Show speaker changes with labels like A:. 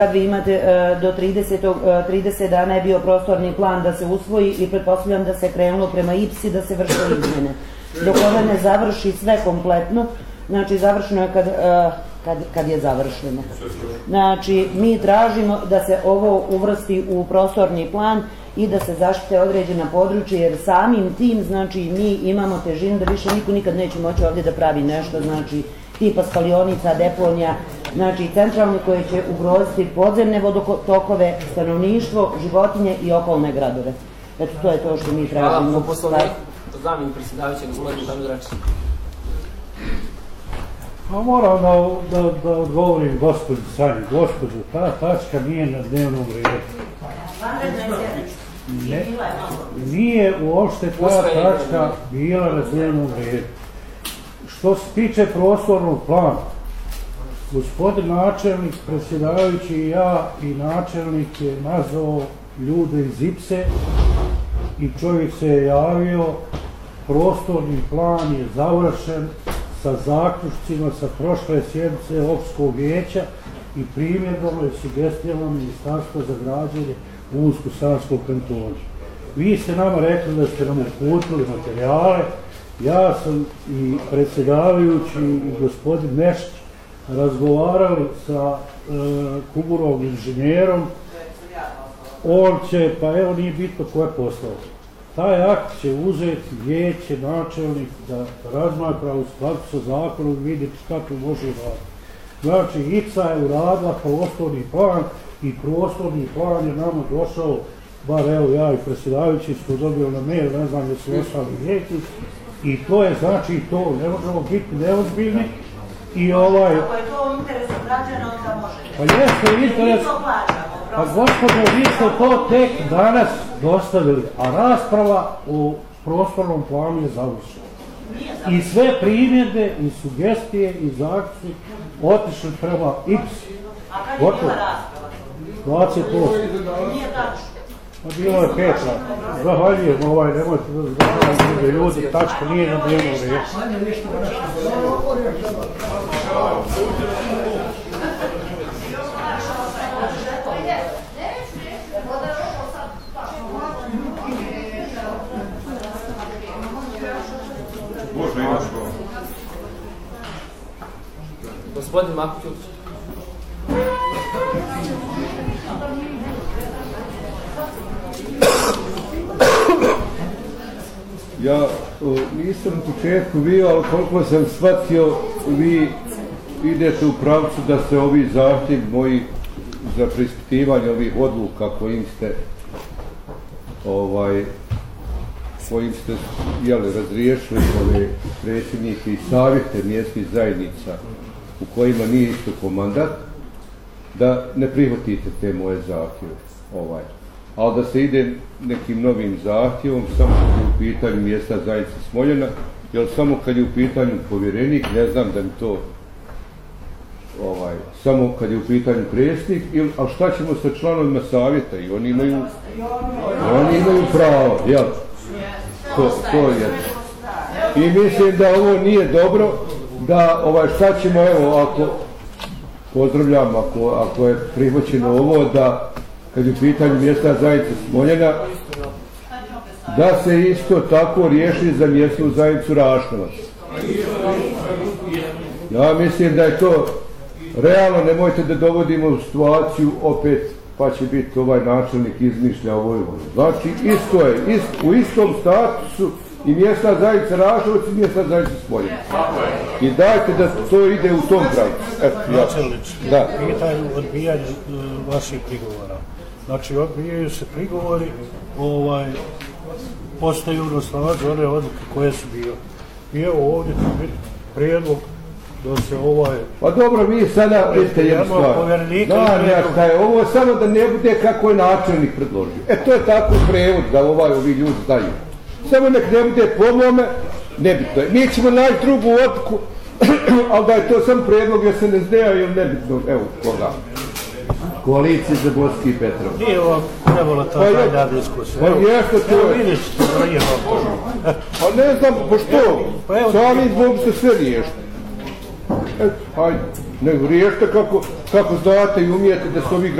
A: Kad vi imate do 30 dana je bio prostorni plan da se usvoji i pretpostavljam da se krenulo prema IPS-i da se vrše izmjene. Dok ove ne završi sve kompletno, znači završeno je kad je završeno. Znači mi tražimo da se ovo uvrsti u prostorni plan i da se zaštite određena područja, jer samim tim znači mi imamo težinu da više niko nikad neće moći ovdje da pravi nešto, znači tipa spalionica, deponija, znači centralni koji će ugroziti podzemne vodotokove, stanovništvo, životinje i okolne gradove. Eto, to je to što mi tražimo.
B: Hvala, po poslovniku, zamjenik predsjedavajućeg, gospodin Damir Račić.
C: Moram da odgovorim gospođu Sanji. Gospođu, ta tačka nije na dnevnom redu. Nije uopšte ta tačka bila na dnevnom redu. Što se tiče prostornog plana, gospodin načelnik, predsjedavajući i ja i načelnik je nazvao ljude iz IPS-e i čovjek se je javio, prostorni plan je završen sa zaključcima sa prošle sjednice općinskog vijeća i primjedbama i sugestijama Ministarstva za građenje u Unsko-Sanskog kantona. Vi ste nama rekli da ste nam uputili materijale, ja sam i predsjedavajući i gospodin Nešić razgovarali sa Kuburovim inženjerom, on će, pa evo nije bitno ko je poslao. Taj akt će uzeti vijeće, načelnik da razmatra u skladu sa zakonom i vidjeti kako može raditi. Znači, IPS-a je uradila prostorni plan i prostorni plan je nama došao, bar evo ja i predsjedavajući smo dobili na mail, ne znam jesu ostali vijeći, i to je znači to, ne možemo biti neozbiljni i
A: Ako je to u interesu građana, onda možete.
C: Pa jeste interes. Pa gospodo, vi ste to tek danas dostavili, a rasprava o prostornom planu je završena. I sve primjedbe, i sugestije, i zaključci otišli prema IPS.
A: A kad je bila rasprava?
C: 20%.
A: Nije tačno.
C: Pa bilo je 5. Zahvaljujem, nemojte da zgledati ljudi, tačka nije na dnevnom redu.
B: Gospodin Makućuć.
D: Ja nisam u početku bio, ali koliko sam shvatio, vi idete u pravcu da se ovi zahtjevi moji za preispitivanje ovih odluka kojim ste razriješili ove predsjednike i savjete mjesnih zajednica u kojima nije istekao mandat, da ne prihvatite te moje zahtjeve. Ali da se ide nekim novim zahtjevom, samo kad je u pitanju mjesna zajednica Smoljana, jer samo kad je u pitanju povjerenik, ne znam da mi to samo kad je u pitanju predsjednik, ali šta ćemo sa članovima savjeta i oni imaju pravo, jel? To je. I mislim da ovo nije dobro, da šta ćemo, evo, ako pozdravljam, ako je prihvaćeno ovo, da kad je u pitanju mjesna zajednica Smoljana, da se isto tako riješi za mjesnu zajednicu Rašnovac. Ja mislim da je to realno, nemojte da dovodimo u situaciju opet, pa će biti načelnik izmišlja ovo. Znači, isto je, u istom statusu i mjesna zajednica Rašnovac i mjesna zajednica Smoljana. I dajte da to ide u tom pravcu.
C: Načelnič, pitaju odbijanje vaših prigovora. Znači, odbijaju se prigovori, postaju na snazi one odluke koje su bile. I evo ovdje će biti prijedlog da se
D: Pa dobro, vi sada vidite jednu stvar. Ovo samo da ne bude kako je načelnik predložio. To je tako prevod da ovi ljudi znaju. Samo nek ne bude po mome, nebitno je. Mi ćemo naći drugu odluku, ali da je to sam predlog jer se ne zna ili nebitno, evo koga. Koalicije za Boski i Petrov.
C: Nije vam trebalo ta tajna diskusija.
D: Pa jeste to je.
C: Vidjet ćete da nije vam.
D: Pa ne znam, pa što? Sami Bog se sve riješite. Hajde, nego riješite kako kako znate i umijete da su ovi